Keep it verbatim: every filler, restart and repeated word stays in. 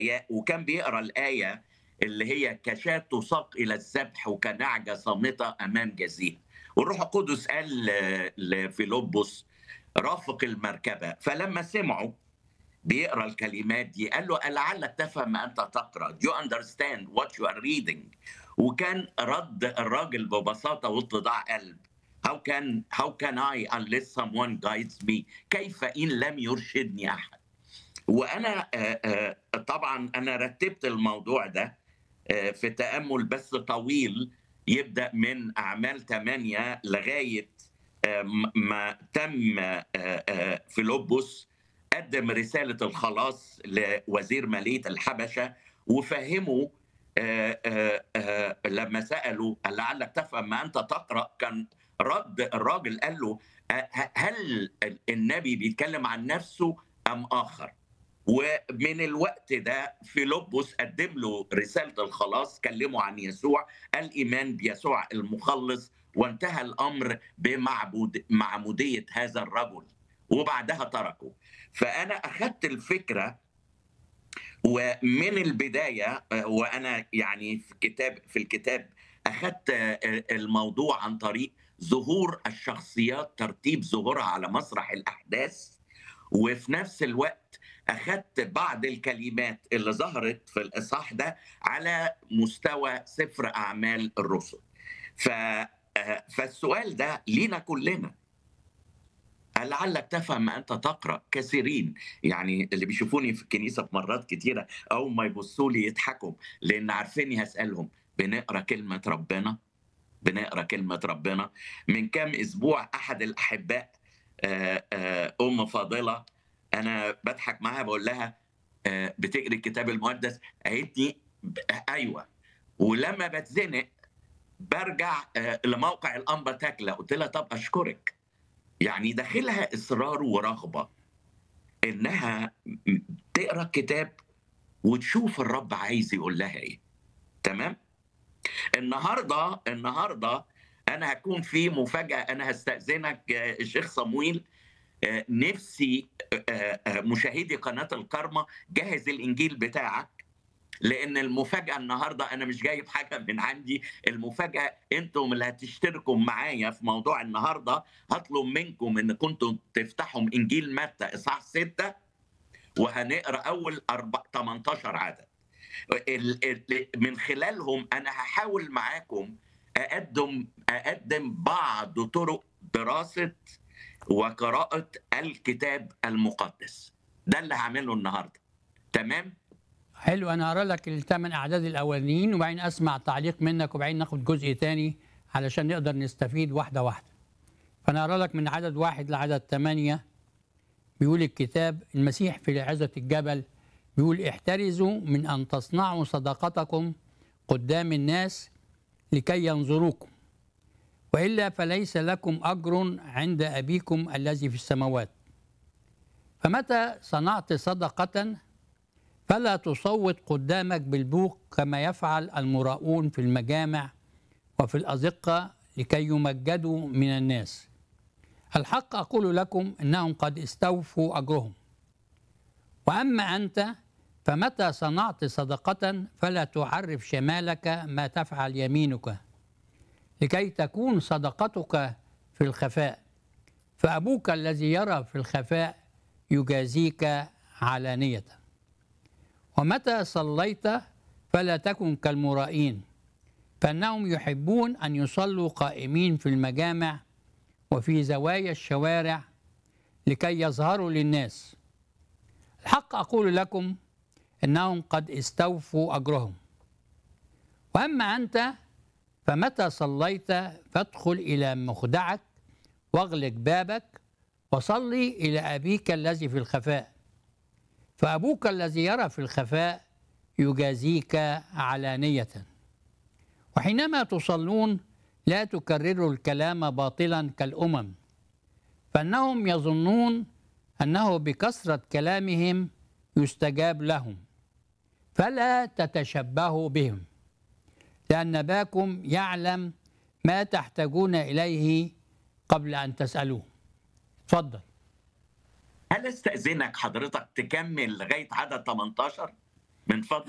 وكان بيقرا الآية اللي هي كشاة تساق إلى الذبح وكنعجة صامتة أمام جزيرة. والروح القدس قال ل- لفيلبس رافق المركبة، فلما سمعوا بيقرا الكلمات دي قال له ألعلك تفهم ما أنت تقرأ. Do you understand what you are reading؟ وكان رد الراجل ببساطة واتضاع قلب: How can how can I unless someone guides me؟ كيف إن لم يرشدني أحد؟ وانا آه، آه، طبعا انا رتبت الموضوع ده آه، في تامل بس طويل، يبدا من اعمال ثمانية لغايه آه، م- ما تم آه، آه، فيلبس قدم رساله الخلاص لوزير ماليه الحبشه وفهمه. آه، آه، آه، لما سالوا لعلك تفهم ما انت تقرا، كان رد الراجل قال له: آه، هل النبي بيتكلم عن نفسه ام اخر؟ ومن الوقت ده فيلبس قدم له رسالة الخلاص، كلمه عن يسوع، الإيمان بيسوع المخلص، وانتهى الأمر بمعبود معمودية هذا الرجل، وبعدها تركه. فأنا أخذت الفكرة ومن البداية آه، وأنا يعني في كتاب في الكتاب أخذت آه، الموضوع عن طريق ظهور الشخصيات، ترتيب ظهورها على مسرح الأحداث، وفي نفس الوقت أخذت بعض الكلمات اللي ظهرت في الإصحاح ده على مستوى سفر أعمال الرسل. ف آه، فالسؤال ده لينا كلنا: لعلك تفهم ما أنت تقرأ. كثيرين يعني اللي بيشوفوني في الكنيسة في مرات كتيرة أول ما يبصوا لي يضحكوا، لأن عارفيني هسألهم: بنقرأ كلمة ربنا؟ بنقرأ كلمة ربنا؟ من كام أسبوع أحد الأحباء آه، آه، أم فاضلة، أنا بضحك معاها بقول لها: آه، بتقري الكتاب المقدس؟ قالت لي: أيوه. ولما بتزنق برجع آه، لموقع الأنبا تاكلة. قلت لها: طب أشكرك. يعني داخلها إصرار ورغبة إنها م- تقرا الكتاب وتشوف الرب عايز يقول لها إيه. تمام؟ النهارده النهارده أنا هكون في مفاجأة. أنا هستأذنك آه، الشيخ صمويل، آه، نفسي آه، آه، مشاهدي قناة الكرمة جهز الإنجيل بتاعك، لأن المفاجأة النهارده أنا مش جايب حاجة من عندي. المفاجأة أنتم اللي هتشتركوا معايا في موضوع النهارده. هطلب منكم إن كنتم تفتحوا إنجيل متى إصحاح ستة، وهنقرا أول أربع تمنتاشر عدد. ال- ال- من خلالهم أنا هحاول معاكم أقدم أقدم بعض طرق دراسة وقراءة الكتاب المقدس. ده اللي هعمله النهارده. تمام؟ حلو، انا هقرا لك الثمان اعداد الاولانيين وبعدين اسمع تعليق منك وبعدين ناخد جزء تاني علشان نقدر نستفيد واحده واحده. فانا هقرا لك من عدد واحد لعدد ثمانيه. بيقول الكتاب: المسيح في عظة الجبل بيقول: احترزوا من ان تصنعوا صداقتكم قدام الناس لكي ينظروكم، والا فليس لكم اجر عند ابيكم الذي في السماوات. فمتى صنعت صدقه فلا تصوت قدامك بالبوق كما يفعل المراؤون في المجامع وفي الأزقة لكي يمجدوا من الناس. الحق أقول لكم إنهم قد استوفوا أجرهم. وأما أنت فمتى صنعت صدقة فلا تعرف شمالك ما تفعل يمينك، لكي تكون صدقتك في الخفاء، فأبوك الذي يرى في الخفاء يجازيك علانية. ومتى صليت فلا تكن كالمرائين، فإنهم يحبون أن يصلوا قائمين في المجامع وفي زوايا الشوارع لكي يظهروا للناس. الحق أقول لكم إنهم قد استوفوا أجرهم. وأما أنت فمتى صليت فادخل إلى مخدعك واغلق بابك وصلي إلى أبيك الذي في الخفاء، فأبوك الذي يرى في الخفاء يجازيك علانية. وحينما تصلون لا تكرروا الكلام باطلا كالأمم، فإنهم يظنون أنه بكثرة كلامهم يستجاب لهم، فلا تتشبهوا بهم، لأن أباكم يعلم ما تحتاجون إليه قبل أن تسألوه. اتفضل. هل استأذنك حضرتك تكمل لغاية عدد تمنتاشر؟ من فضل